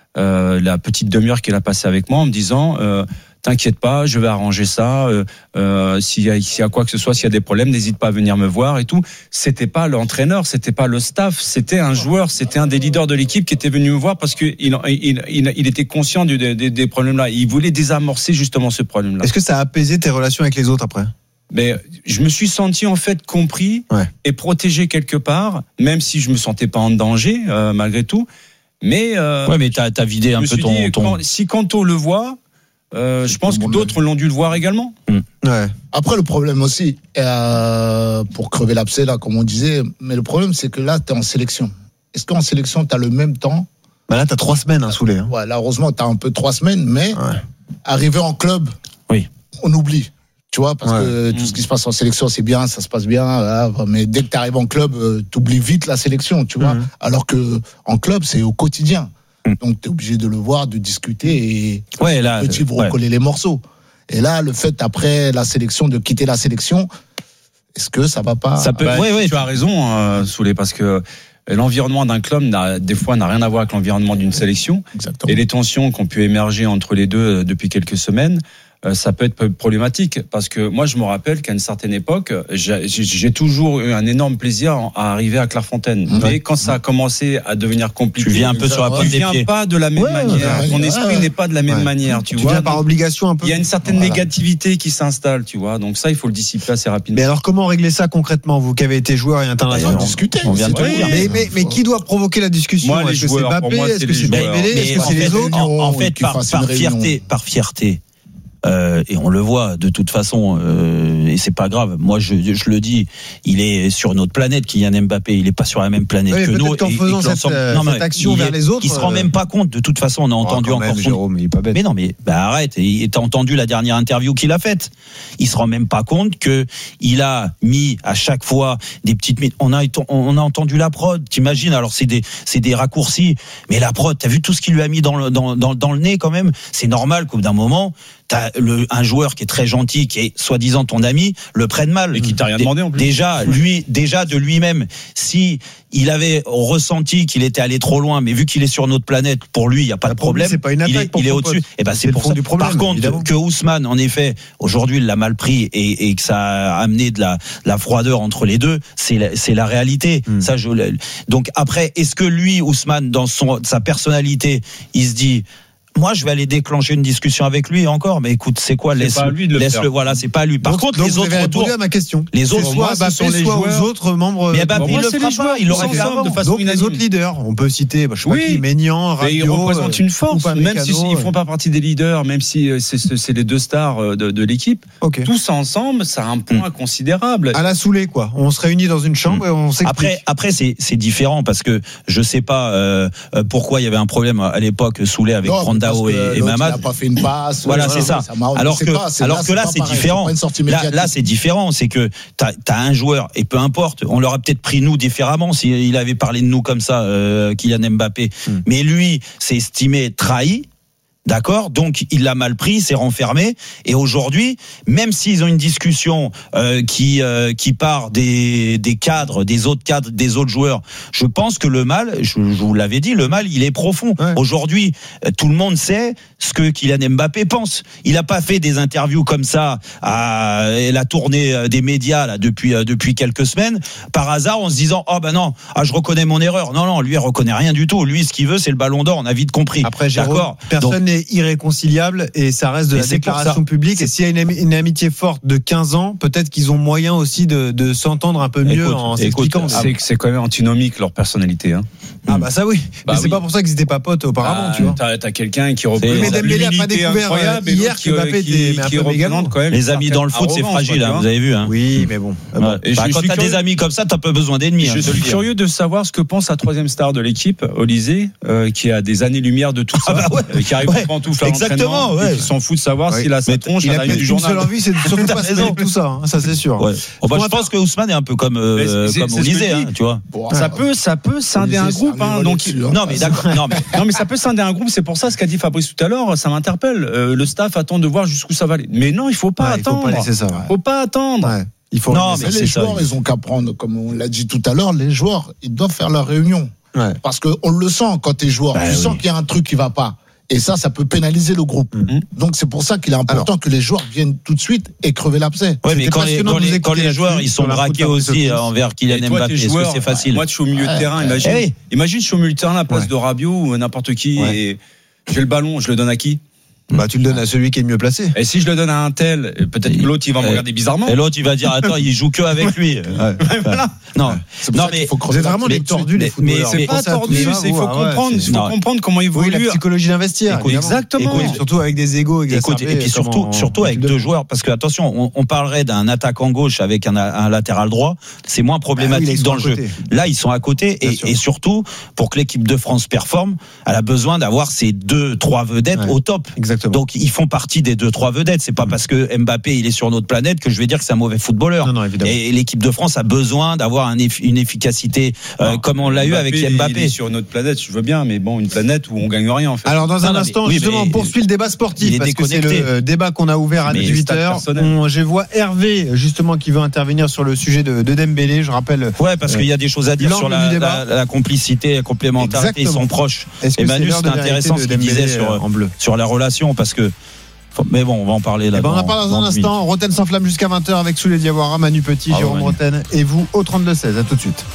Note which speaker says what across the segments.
Speaker 1: la petite demi-heure qu'il a passée avec moi en me disant t'inquiète pas, je vais arranger ça. S'il y a quoi que ce soit, s'il y a des problèmes, n'hésite pas à venir me voir et tout. C'était pas l'entraîneur, c'était pas le staff, c'était un joueur, c'était un des leaders de l'équipe qui était venu me voir parce que il était conscient des problèmes là. Il voulait désamorcer justement ce problème là.
Speaker 2: Est-ce que ça a apaisé tes relations avec les autres après ?
Speaker 1: Mais je me suis senti en fait compris et protégé quelque part, même si je me sentais pas en danger malgré tout. Mais
Speaker 3: mais t'as vidé un peu ton.
Speaker 1: Si Kanto le voit. Je pense que d'autres l'ont dû le voir également.
Speaker 4: Ouais. Après, le problème aussi, pour crever l'abcès, là, comme on disait, mais le problème, c'est que là, tu es en sélection. Est-ce qu'en sélection, tu as le même temps ?
Speaker 2: Là, tu as 3 semaines, Soulé. Hein.
Speaker 4: Ouais, là, heureusement, tu as un peu 3 semaines, mais arriver en club, on oublie. Tu vois, parce que tout ce qui se passe en sélection, c'est bien, ça se passe bien, mais dès que tu arrives en club, tu oublies vite la sélection, tu vois. Alors que en club, c'est au quotidien. Donc, tu es obligé de le voir, de discuter et petit vous recoller les morceaux. Et là, le fait, après la sélection, de quitter la sélection, est-ce que ça va pas...
Speaker 1: Ça peut, tu as raison, Soulé, parce que l'environnement d'un club, des fois, n'a rien à voir avec l'environnement d'une sélection.
Speaker 4: Exactement.
Speaker 1: Et les tensions qui ont pu émerger entre les deux depuis quelques semaines, ça peut être problématique parce que moi je me rappelle qu'à une certaine époque j'ai toujours eu un énorme plaisir à arriver à Clairefontaine, mais quand ça a commencé à devenir compliqué,
Speaker 3: tu viens un peu sur la pointe des pieds.
Speaker 1: Tu viens pas de la même manière, ton esprit n'est pas de la même manière, tu vois,
Speaker 2: viens par obligation un peu.
Speaker 1: Il y a une certaine négativité qui s'installe, tu vois, donc ça il faut le dissiper assez rapidement.
Speaker 2: Mais alors comment régler ça concrètement, vous qui avez été joueur et international?
Speaker 4: On
Speaker 3: vient de te le dire.
Speaker 2: Mais qui doit provoquer la discussion?
Speaker 1: Moi,
Speaker 2: est-ce que c'est Mbappé, est-ce que c'est Dembélé, est-ce que c'est les autres?
Speaker 3: En fait, par fierté. Et on le voit de toute façon, et c'est pas grave. Moi, je le dis, il est sur notre planète, Kylian Mbappé. Il est pas sur la même planète que nous.
Speaker 2: En faisant cette action vers les autres,
Speaker 3: il se rend même pas compte. De toute façon, on a entendu encore
Speaker 2: Jérôme, il est pas bête.
Speaker 3: Mais non, mais arrête. Et t'as entendu la dernière interview qu'il a faite. Il se rend même pas compte que il a mis à chaque fois des petites. On a entendu la prod. T'imagines? Alors c'est des raccourcis. Mais la prod, t'as vu tout ce qu'il lui a mis dans le nez quand même. C'est normal qu'au bout d'un moment, t'as un joueur qui est très gentil, qui est soi-disant ton ami, le prenne mal.
Speaker 1: Et qui t'a rien demandé en plus.
Speaker 3: Déjà de lui-même, si il avait ressenti qu'il était allé trop loin, mais vu qu'il est sur notre planète, pour lui, il n'y a pas de problème.
Speaker 2: C'est pas une attaque
Speaker 3: il est au-dessus. Et ben, c'est pour ça. Par contre, que Ousmane, en effet, aujourd'hui, il l'a mal pris et que ça a amené de la froideur entre les deux, c'est la réalité. Ça, donc après, est-ce que lui, Ousmane, dans sa personnalité, il se dit, moi, je vais aller déclencher une discussion avec lui encore, mais écoute, c'est quoi? Laisse-le, voilà, c'est pas à lui. Par contre, les autres
Speaker 2: retours. À ma question.
Speaker 3: Les autres,
Speaker 2: soit Mbappé, soit aux autres membres.
Speaker 3: Mais Mbappé, il le fera pas. Il l'aurait fait avant.
Speaker 2: Donc, les autres leaders. On peut citer, je sais pas qui, Maignan, Rabiot.
Speaker 1: Ils représentent une force, même s'ils font pas partie des leaders, même si c'est les deux stars de l'équipe. Tous ensemble, ça a un point considérable.
Speaker 2: À la Soulé, quoi. On se réunit dans une chambre et on s'explique.
Speaker 3: Après, c'est différent parce que je sais pas pourquoi il y avait un problème à l'époque Soulé avec Brandao et Mamad.
Speaker 4: Il n'a pas fait une passe.
Speaker 3: Voilà, c'est ça. Alors que là, c'est différent. Là, c'est différent. C'est que t'as un joueur, et peu importe, on l'aurait peut-être pris nous différemment s'il avait parlé de nous comme ça, Kylian Mbappé. Mais lui, s'est estimé trahi. D'accord, donc il l'a mal pris, s'est renfermé, et aujourd'hui, même s'ils ont une discussion qui part des cadres, des autres joueurs, je pense que le mal, je vous l'avais dit, le mal, il est profond. Ouais. Aujourd'hui, tout le monde sait ce que Kylian Mbappé pense. Il n'a pas fait des interviews comme ça à la tournée des médias là depuis quelques semaines par hasard en se disant je reconnais mon erreur. Non, lui il reconnaît rien du tout. Lui, ce qu'il veut, c'est le Ballon d'Or. On a vite compris.
Speaker 2: Après, Jérôme, personne n'est irréconciliable et ça reste de la déclaration publique. Et s'il y a une amitié forte de 15 ans, peut-être qu'ils ont moyen aussi de s'entendre un peu mieux en s'expliquant.
Speaker 1: C'est quand même antinomique leur personnalité. Hein.
Speaker 2: Ah bah ça oui. Mais c'est pas pour ça qu'ils étaient pas potes auparavant, tu vois.
Speaker 1: T'as quelqu'un qui représente
Speaker 2: Dembélé a pas découvert hier que Mbappé était un peu mégalomane
Speaker 1: quand même.
Speaker 3: Les amis dans le foot, c'est fragile, vous avez vu.
Speaker 2: Oui, mais bon.
Speaker 3: Quand t'as des amis comme ça, t'as pas besoin d'ennemis.
Speaker 1: Je suis curieux de savoir ce que pense la troisième star de l'équipe, Olysée, qui a des années-lumière de tout ça, qui arrive pas en tout faire l'entraînement, qui s'en fout de savoir s'il a sa tronche à la une du journal.
Speaker 2: Il a une seule envie, c'est surtout pas se mêler de tout ça, ça c'est sûr.
Speaker 3: Je pense que Ousmane est un peu comme Olysée, tu vois.
Speaker 1: Ça peut scinder un groupe, donc. Non mais d'accord. Non mais ça peut scinder un groupe. C'est pour ça ce qu'a dit Fabrice tout à l'heure, ça m'interpelle. Le staff attend de voir jusqu'où ça va aller. Mais non, il faut pas attendre. Faut pas attendre.
Speaker 4: Mais les joueurs, ils ont qu'à prendre, comme on l'a dit tout à l'heure, les joueurs, ils doivent faire leur réunion. Ouais. Parce qu'on le sent quand t'es joueur. Tu sens qu'il y a un truc qui va pas. Et ça peut pénaliser le groupe. Donc c'est pour ça qu'il est important que les joueurs viennent tout de suite et crever l'abcès.
Speaker 3: Oui, mais quand les joueurs ils sont braqués aussi envers Kylian Mbappé, est-ce que c'est facile?
Speaker 1: Moi, je suis au milieu de terrain. Imagine, je suis au milieu de terrain à la place de Rabiot ou n'importe qui et j'ai le ballon, je le donne à qui?
Speaker 2: Bah, tu le donnes à celui qui est le mieux placé.
Speaker 1: Et si je le donne à un tel, peut-être que l'autre, il va me regarder bizarrement.
Speaker 3: Et l'autre, il va dire, attends, il joue que avec lui.
Speaker 1: Voilà.
Speaker 3: Non,
Speaker 2: mais vous êtes vraiment des tordus, les footballeurs.
Speaker 1: Mais c'est pas tordu, il faut comprendre. Il faut comprendre comment évoluer.
Speaker 2: La psychologie d'investir.
Speaker 1: Exactement.
Speaker 2: Surtout avec des égos exacerbés.
Speaker 3: Et puis surtout avec deux joueurs. Parce que, attention, on parlerait d'un attaquant gauche avec un latéral droit. C'est moins problématique dans le jeu. Là, ils sont à côté. Et surtout, pour que l'équipe de France performe, elle a besoin d'avoir ces 2-3 vedettes au top.
Speaker 2: Exactement.
Speaker 3: Donc ils font partie des 2-3 vedettes. C'est pas parce que Mbappé il est sur notre planète que je vais dire que c'est un mauvais footballeur.
Speaker 2: Non,
Speaker 3: et l'équipe de France a besoin d'avoir une efficacité comme on l'a eu avec Mbappé.
Speaker 1: Il est sur notre planète, je veux bien, mais bon, une planète où on gagne rien en fait.
Speaker 2: Alors dans un instant, justement, on poursuit le débat sportif parce que c'est le débat qu'on a ouvert à 18h. Je vois Hervé justement qui veut intervenir sur le sujet de Dembélé. Je rappelle.
Speaker 3: Ouais, parce qu'il y a des choses à dire sur la complicité, la complémentarité. Ils sont proches.
Speaker 2: Et
Speaker 3: Manu, c'est intéressant ce qu'il disait sur la relation. Parce que, mais bon, on va en parler là.
Speaker 2: On en parle dans un instant. Roten sans flamme jusqu'à 20h avec Souley Diawara, Manu Petit, Jérôme Roten et vous au 32-16. À tout de suite.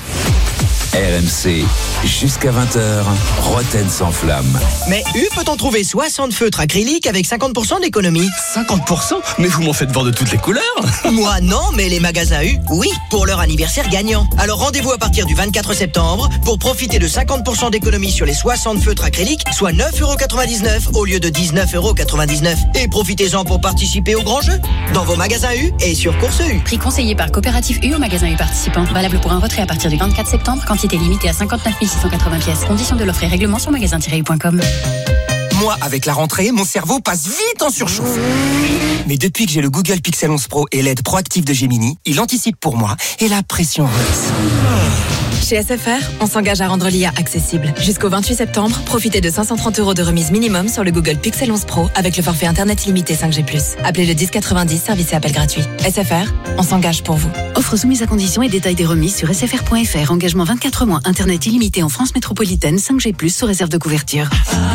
Speaker 5: RMC, jusqu'à 20h, Roten sans flamme.
Speaker 6: Mais peut-on trouver 60 feutres acryliques avec 50% d'économie?
Speaker 7: 50%? Mais vous m'en faites voir de toutes les couleurs.
Speaker 6: Moi non, mais les magasins U, oui, pour leur anniversaire gagnant. Alors rendez-vous à partir du 24 septembre pour profiter de 50% d'économie sur les 60 feutres acryliques, soit 9,99€ au lieu de 19,99€. Et profitez-en pour participer au grand jeu dans vos magasins U et sur Course U.
Speaker 8: Prix conseillé par Coopérative U au magasin U participant. Valable pour un retrait à partir du 24 septembre. Quantité limitée à 59 680 pièces. Conditions de l'offre et règlement sur magasin-u.com.
Speaker 7: Moi, avec la rentrée, mon cerveau passe vite en surchauffe. Mais depuis que j'ai le Google Pixel 11 Pro et l'aide proactive de Gemini, il anticipe pour moi et la pression redescend.
Speaker 9: Chez SFR, on s'engage à rendre l'IA accessible. Jusqu'au 28 septembre, profitez de 530€ de remise minimum sur le Google Pixel 11 Pro avec le forfait Internet illimité 5G+. Appelez le 1090, service et appel gratuit. SFR, on s'engage pour vous.
Speaker 8: Offre soumise à conditions et détails des remises sur sfr.fr. Engagement 24 mois, Internet illimité en France métropolitaine, 5G+, sous réserve de couverture.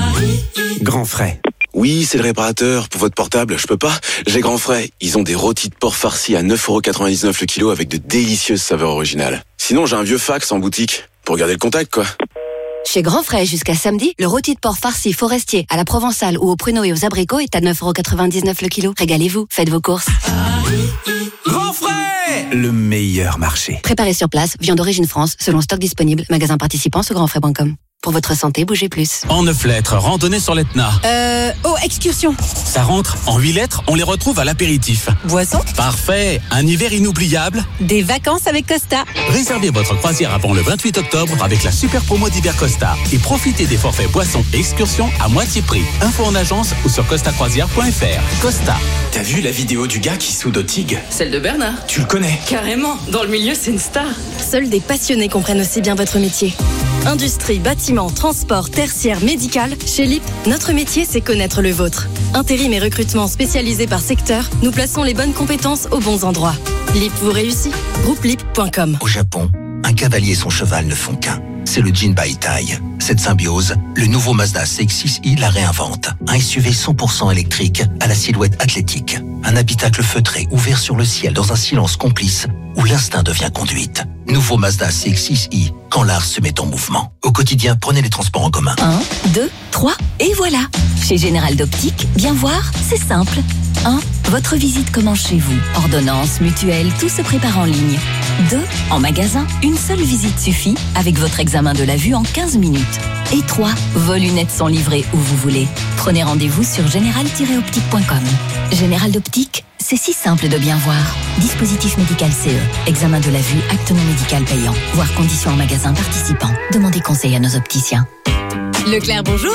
Speaker 10: Grand Frais. Oui, c'est le réparateur. Pour votre portable, je peux pas. J'ai Grand Frais. Ils ont des rôtis de porc farcis à 9,99€ le kilo avec de délicieuses saveurs originales. Sinon, j'ai un vieux fax en boutique. Pour garder le contact, quoi.
Speaker 11: Chez Grand Frais, jusqu'à samedi, le rôti de porc farci forestier à la provençale ou au pruneau et aux abricots est à 9,99€ le kilo. Régalez-vous, faites vos courses.
Speaker 7: Grand Frais, le meilleur marché.
Speaker 11: Préparé sur place, viande d'origine France, selon stock disponible, magasin participant sur grandfrais.com. Pour votre santé, bougez plus.
Speaker 7: En 9 lettres, randonnée sur l'Etna.
Speaker 9: Excursion.
Speaker 7: Ça rentre. En 8 lettres, on les retrouve à l'apéritif.
Speaker 9: Boisson.
Speaker 7: Parfait. Un hiver inoubliable.
Speaker 9: Des vacances avec Costa.
Speaker 7: Réservez votre croisière avant le 28 octobre avec la super promo d'hiver Costa. Et profitez des forfaits boissons et excursions à moitié prix. Info en agence ou sur costacroisière.fr. Costa.
Speaker 12: T'as vu la vidéo du gars qui soude au TIG?
Speaker 13: Celle de Bernard.
Speaker 12: Tu le connais?
Speaker 13: Carrément. Dans le milieu, c'est une star.
Speaker 9: Seuls des passionnés comprennent aussi bien votre métier. Industrie, bâtiment, transport, tertiaire, médical. Chez LIP, notre métier, c'est connaître le vôtre. Intérim et recrutement spécialisés par secteur, nous plaçons les bonnes compétences aux bons endroits. LIP vous réussit. GroupeLIP.com.
Speaker 14: Au Japon, un cavalier et son cheval ne font qu'un. C'est le Jinbaitai. Cette symbiose, le nouveau Mazda CX-6i la réinvente. Un SUV 100% électrique à la silhouette athlétique. Un habitacle feutré ouvert sur le ciel dans un silence complice où l'instinct devient conduite. Nouveau Mazda CX-6i, quand l'art se met en mouvement. Au quotidien, prenez les transports en commun.
Speaker 11: 1, 2, 3, et voilà. Chez Général d'Optique, bien voir, c'est simple. 1. Votre visite commence chez vous. Ordonnance, mutuelle, tout se prépare en ligne. 2. En magasin, une seule visite suffit avec votre examen de la vue en 15 minutes. Et 3. Vos lunettes sont livrées où vous voulez. Prenez rendez-vous sur général-optique.com. Général d'Optique, c'est si simple de bien voir. Dispositif médical CE. Examen de la vue, acte non médical payant. Voir conditions en magasin participant. Demandez conseil à nos opticiens.
Speaker 9: Leclerc, bonjour.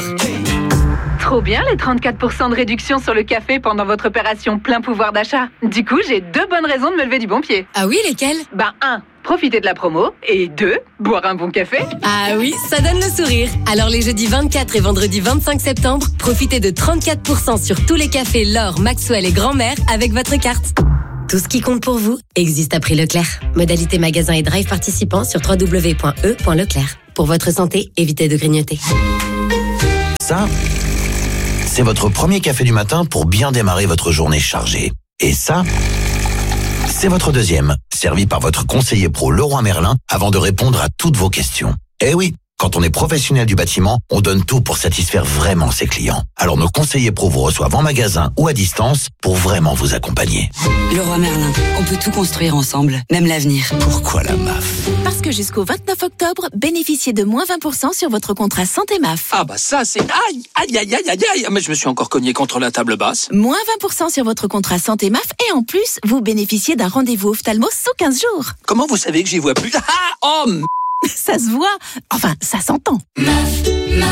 Speaker 15: Trop bien les 34% de réduction sur le café pendant votre opération plein pouvoir d'achat. Du coup, j'ai 2 bonnes raisons de me lever du bon pied.
Speaker 9: Ah oui, lesquelles?
Speaker 15: 1. Profiter de la promo. Et 2. Boire un bon café.
Speaker 9: Ah oui, ça donne le sourire. Alors les jeudis 24 et vendredi 25 septembre, profitez de 34% sur tous les cafés L'Or, Maxwell et Grand-Mère avec votre carte. Tout ce qui compte pour vous existe à prix Leclerc. Modalité magasin et drive participants sur www.e.leclerc. Pour votre santé, évitez de grignoter.
Speaker 14: Ça, c'est votre premier café du matin pour bien démarrer votre journée chargée. Et ça, c'est votre deuxième, servi par votre conseiller pro Leroy Merlin avant de répondre à toutes vos questions. Eh oui, quand on est professionnel du bâtiment, on donne tout pour satisfaire vraiment ses clients. Alors nos conseillers pro vous reçoivent en magasin ou à distance pour vraiment vous accompagner.
Speaker 16: Leroy Merlin, on peut tout construire ensemble, même l'avenir.
Speaker 14: Pourquoi la MAF ?
Speaker 17: Parce que jusqu'au 29 octobre, bénéficiez de moins 20% sur votre contrat santé MAF.
Speaker 18: Ah bah ça c'est... Aïe. Mais je me suis encore cogné contre la table basse.
Speaker 17: Moins 20% sur votre contrat santé MAF et en plus, vous bénéficiez d'un rendez-vous ophtalmo sous 15 jours.
Speaker 18: Comment vous savez que j'y vois plus ?
Speaker 17: Ça se voit. Enfin, ça s'entend.
Speaker 11: MAF.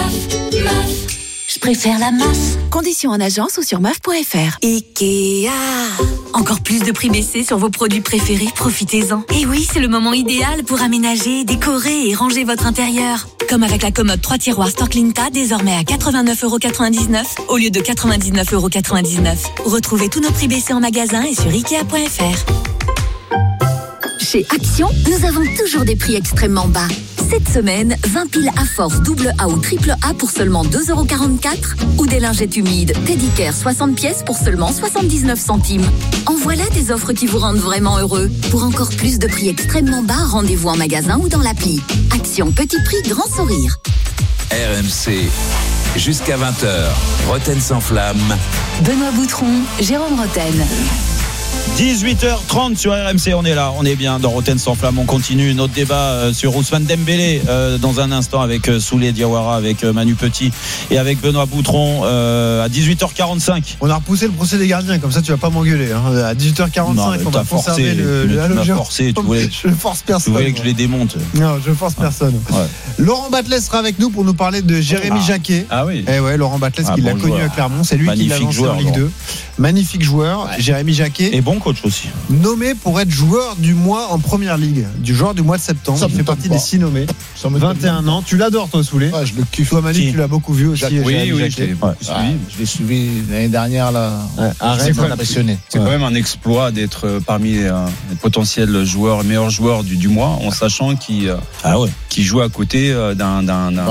Speaker 11: Je préfère la MAF.
Speaker 17: Conditions en agence ou sur MAF.fr.
Speaker 11: Ikea. Encore plus de prix baissés sur vos produits préférés, profitez-en. Et oui, c'est le moment idéal pour aménager, décorer et ranger votre intérieur. Comme avec la commode 3 tiroirs Storklinta, désormais à 89,99€ au lieu de 99,99€. Retrouvez tous nos prix baissés en magasin et sur Ikea.fr.
Speaker 19: Chez Action, nous avons toujours des prix extrêmement bas. Cette semaine, 20 piles à force double A ou triple A pour seulement 2,44€ ou des lingettes humides Pedicare 60 pièces pour seulement 79 centimes. En voilà des offres qui vous rendent vraiment heureux. Pour encore plus de prix extrêmement bas, rendez-vous en magasin ou dans l'appli. Action, petit prix, grand sourire.
Speaker 5: RMC, jusqu'à 20h, Roten sans flamme.
Speaker 11: Benoît Boutron, Jérôme Roten.
Speaker 3: 18h30 sur RMC, on est là, on est bien dans Roten sans flamme. On continue notre débat sur Ousmane Dembélé dans un instant avec Souley Diawara, avec Manu Petit et avec Benoît Boutron à 18h45.
Speaker 2: On a repoussé le procès des gardiens, comme ça tu vas pas m'engueuler. À 18h45,
Speaker 3: non,
Speaker 2: on va conserver
Speaker 3: tu forcé,
Speaker 2: je force personne.
Speaker 3: Tu voulais que je les démonte.
Speaker 2: Non, je force personne. Ouais. Laurent Batles sera avec nous pour nous parler de Jérémy Jacquet.
Speaker 1: Ah oui.
Speaker 2: Eh ouais, Laurent Batles qui l'a connu à Clermont, c'est lui qui l'a lancé en Ligue 2. Magnifique joueur, Jérémy Jacquet.
Speaker 3: Et bon coach aussi.
Speaker 2: Nommé pour être joueur du mois en première ligue, du joueur du mois de septembre. Il fait partie des 6 nommés. 21 ans. Tu l'adores, toi, Souley.
Speaker 4: Ouais, je le kiffe.
Speaker 2: Toi, Manu, tu l'as beaucoup vu aussi.
Speaker 1: Oui,
Speaker 4: je l'ai suivi l'année dernière là.
Speaker 2: C'est
Speaker 4: impressionné.
Speaker 1: C'est quand même un exploit d'être parmi les potentiels joueurs, meilleurs joueurs du mois, en sachant qu'il joue à côté d'un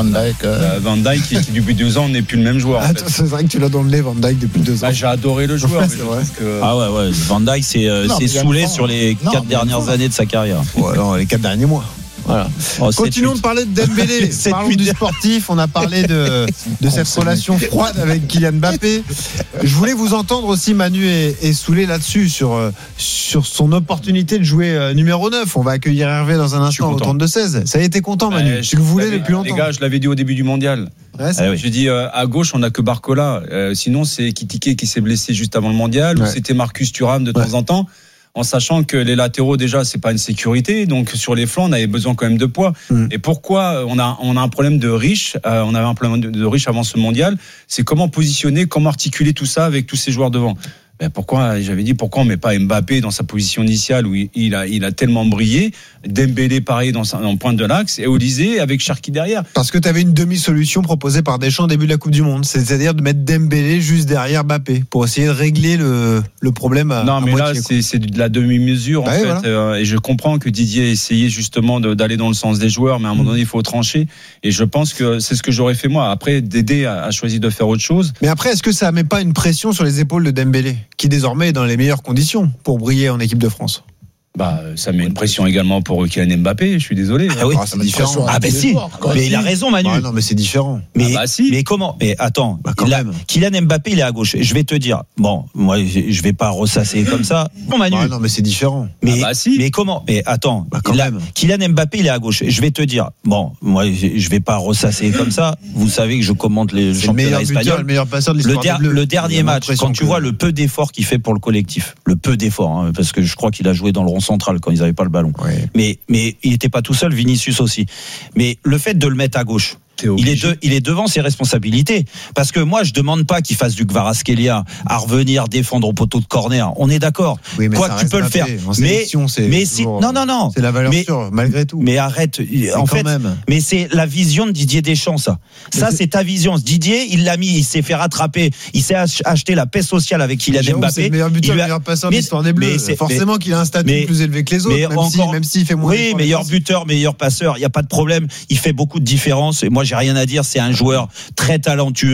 Speaker 1: Van Dijk qui depuis 2 ans n'est plus le même joueur.
Speaker 2: C'est vrai que tu l'as dans le nez, Van Dijk, depuis 2 ans.
Speaker 1: J'ai adoré le joueur.
Speaker 3: Ah ouais, Van Dijk c'est Souley sur les 4 dernières années de sa carrière.
Speaker 2: Ouais, non, les 4 derniers mois. Voilà. Continuons de parler de Dembélé. Parlons du sportif. On a parlé de cette relation froide avec Kylian Mbappé. Je voulais vous entendre aussi, Manu et Souley, là-dessus, sur son opportunité de jouer numéro 9. On va accueillir Hervé dans un instant au 32-16. Ça a été content, Manu. Tu le voulais depuis longtemps.
Speaker 1: Les gars, je l'avais dit au début du mondial.
Speaker 2: Ouais,
Speaker 1: je dis à gauche on n'a que Barcola, sinon c'est Kitike qui s'est blessé juste avant le mondial, ou c'était Marcus Thuram de temps en temps, en sachant que les latéraux déjà c'est pas une sécurité, donc sur les flancs on avait besoin quand même de poids. Et pourquoi on a un problème de riche, on avait un problème de riche avant ce mondial, c'est comment positionner, comment articuler tout ça avec tous ces joueurs devant. J'avais dit pourquoi on met pas Mbappé dans sa position initiale où il a tellement brillé, Dembélé pareil en pointe de l'axe et Olysée avec Cherki derrière.
Speaker 2: Parce que tu avais une demi-solution proposée par Deschamps au début de la Coupe du Monde, c'est-à-dire de mettre Dembélé juste derrière Mbappé pour essayer de régler le problème à
Speaker 1: non mais
Speaker 2: moitié,
Speaker 1: là c'est de la demi-mesure en fait. Voilà. Et je comprends que Didier a essayé justement d'aller dans le sens des joueurs, mais à un moment donné il faut trancher et je pense que c'est ce que j'aurais fait moi. Après Dédé a choisi de faire autre chose.
Speaker 2: Mais après est-ce que ça met pas une pression sur les épaules de Dembélé qui désormais est dans les meilleures conditions pour briller en équipe de France?
Speaker 1: Ça met une pression également pour Kylian Mbappé, je suis désolé.
Speaker 3: Ah oui, c'est différent. Si. Mais il a raison, Manu.
Speaker 2: Non, mais c'est différent.
Speaker 3: Mais comment? Mais attends, Kylian Mbappé, il est à gauche. Je vais te dire, bon, moi, je vais pas ressasser comme ça. Bon, Manu.
Speaker 2: Non, mais c'est différent.
Speaker 3: Mais comment? Mais attends, Kylian Mbappé, il est à gauche. Je vais te dire, bon, moi, je vais pas ressasser comme ça. Vous savez que je commente le championnat espagnol.
Speaker 2: Le meilleur passeur de l'histoire.
Speaker 3: Le dernier match, quand tu vois le peu d'efforts qu'il fait pour le collectif, le peu d'efforts, parce que je crois qu'il a joué dans le rond central quand ils n'avaient pas le ballon. Ouais. Mais il n'était pas tout seul, Vinicius aussi. Mais le fait de le mettre à gauche, il est devant ses responsabilités. Parce que moi, je demande pas qu'il fasse du Kvaratskhelia à revenir défendre au poteau de corner. On est d'accord.
Speaker 2: Oui,
Speaker 3: quoi que tu peux le faire. Mais si, non.
Speaker 2: C'est la valeur sûre, malgré tout.
Speaker 3: Mais arrête. En fait, mais c'est la vision de Didier Deschamps, ça. Ça, c'est ta vision. Didier, il s'est fait rattraper. Il s'est acheté la paix sociale avec Kylian Mbappé.
Speaker 2: C'est le meilleur buteur, le meilleur passeur de l'histoire des Bleus. Forcément qu'il a un statut plus élevé que les autres, même s'il fait moins.
Speaker 3: Oui, meilleur buteur, meilleur passeur. Il n'y a pas de problème. Il fait beaucoup de différence. Et moi, j'ai rien à dire. C'est un joueur très talentueux.